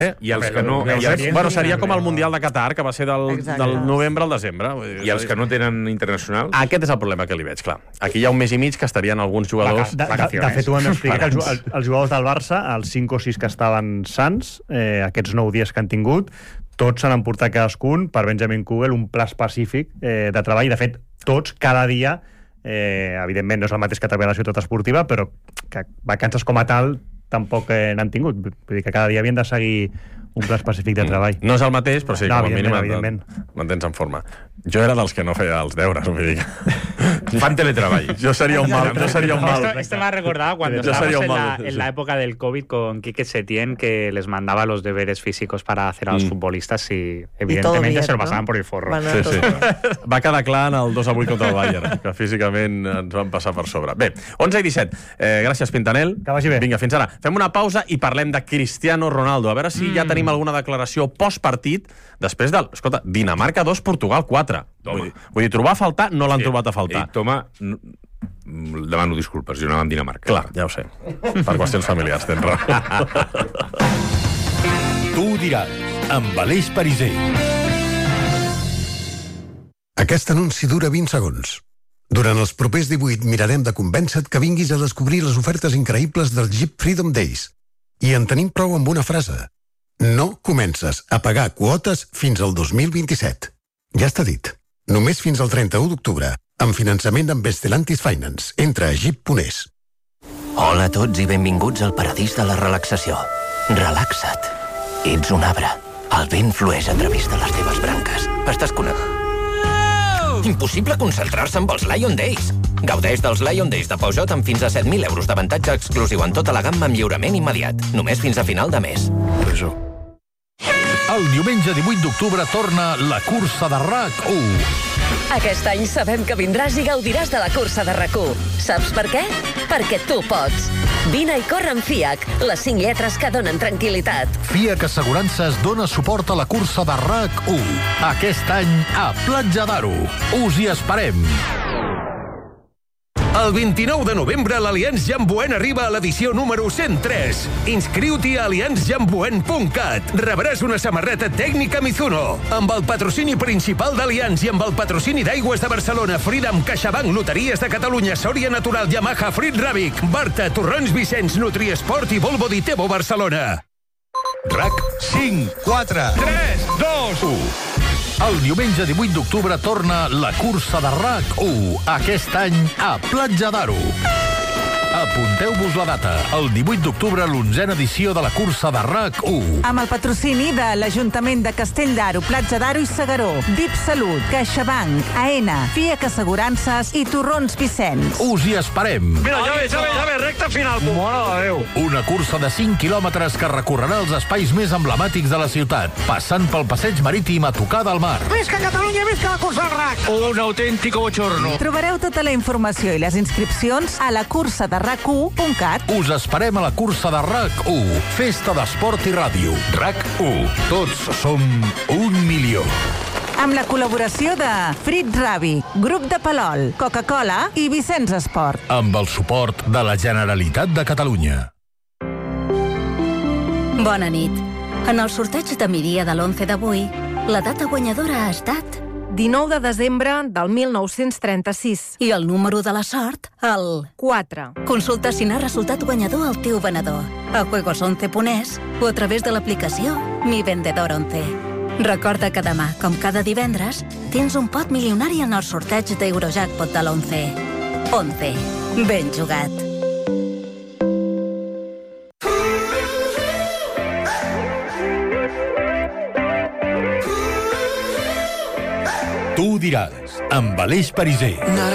I els que no... Bueno, seria com el Mundial de Qatar, que va ser del novembre al desembre. I els que no tenen internacional? Aquest és el problema que li veig, clar. Aquí hi ha un mes i mig que estarien alguns jugadors... De fet, ho hem explicat, els jugadors del Barça, els 5 o 6 que estaven sans, aquests 9 dies que han tingut, tots s'han emportat cadascun per Benjamin Kugel un pla específic de treball. De fet, tots, cada dia, evidentment no és el mateix que treballar a la ciutat esportiva, però que vacances com a tal tampoc n'han tingut. Vull dir que cada dia havien de seguir un pla específic de treball. No és el mateix, però sí, com a mínim evidentment. mantens en forma. Jo era dels que no feia els deures, vull dir. Fan teletreball. Yo sería un mal. Esto me ha recordado cuando estábamos en la época del COVID con Quique Setién, que les mandaba los deberes físicos para hacer a los futbolistas y evidentemente bien, se lo pasaban por el forro. Sí. Va quedar clar en el 2-8 contra el Bayern, que físicament ens van passar per sobre. Bé, 11:17. Gràcies, Pintanel. Que vagi bé. Vinga, fins ara. Fem una pausa i parlem de Cristiano Ronaldo. A veure si ja tenim alguna declaració postpartit després del... Escolta, Dinamarca 2, Portugal 4. Vull dir, trobar a faltar no l'han trobat a faltar. Toma, demano disculpes, jo anava amb Dinamarca. Clar, ja ho sé. Per qüestions familiars, tens raó. Tu ho diràs, amb Aleix Pariser. Aquest anunci dura 20 segons. Durant els propers 18 mirarem de convèncer-te que vinguis a descobrir les ofertes increïbles del Jeep Freedom Days. I en tenim prou amb una frase. No comences a pagar quotes fins al 2027. Ja està dit. Només fins al 31 d'octubre, amb finançament amb Stellantis Finance. Entra a jeep.es. Hola a tots i benvinguts al paradís de la relaxació. Relaxa't. Ets un arbre. El vent flueix a través de les teves branques. Estàs connectat. Impossible concentrar-se amb els Lion Days. Gaudeix dels Lion Days de Peugeot amb fins a 7.000 euros d'avantatge exclusiu en tota la gamma amb lliurament immediat. Només fins a final de mes. El diumenge 18 d'octubre torna la cursa de RAC1. Aquest any sabem que vindràs i gaudiràs de la cursa de RAC1. Saps per què? Perquè tu pots. Vine i corre amb FIAC, les 5 lletres que donen tranquil·litat. FIAC Assegurances dona suport a la cursa de RAC1. Aquest any a Platja d'Aro. Us hi esperem. El 29 de novembre l'Allianz Jamboen arriba a l'edició número 103. Inscriu-t'hi a allianzjamboen.cat. Rebràs una samarreta tècnica Mizuno. Amb el patrocini principal d'Allianz i amb el patrocini d'Aigües de Barcelona, Freedom, CaixaBank, Loteries de Catalunya, Sòria Natural, Yamaha, Frit Ràbic, Barta, Torrons Vicenç, Nutriesport i Volvo Ditebo Barcelona. RAC 5, 4, 3, 2, 1. El diumenge 18 d'octubre torna la cursa de RAC1. Aquest any a Platja d'Aro. Apunteu-vos la data. El 18 d'octubre, l'11a edició de la cursa de RAC1. Amb el patrocini de l'Ajuntament de Castell d'Aro, Platja d'Aro i Segaró, DIP Salut, CaixaBank, AENA, FIAC Assegurances i Torrons Vicenç. Us hi esperem. Mira, ja ve, recta final. Mare de Déu. Una cursa de 5 quilòmetres que recorrerà els espais més emblemàtics de la ciutat, passant pel passeig marítim a tocar del mar. Visca Catalunya, visca la cursa del RAC! Un autèntic bochorno. Trobareu tota la informació i les inscripcions a la cursa de RAC1.cat. Us esperem a la cursa de RAC1. Festa d'esport i ràdio. RAC1. Tots som 1 milió. Amb la col·laboració de Frit Ràbic, Grup de Palol, Coca-Cola i Vicenç Esport. Amb el suport de la Generalitat de Catalunya. Bona nit. En el sorteig de migdia de l'11 d'avui, la data guanyadora ha estat 19 de desembre del 1936. I el número de la sort, el 4. Consulta si n'ha resultat guanyador el teu venedor a juegos11.es o a través de l'aplicació Mi Vendedor 11. Recorda que demà, com cada divendres, tens un pot milionari en el sorteig d'Eurojackpot de l'11. 11. Ben jugat. Tu ho diràs, amb Aleix Pariser.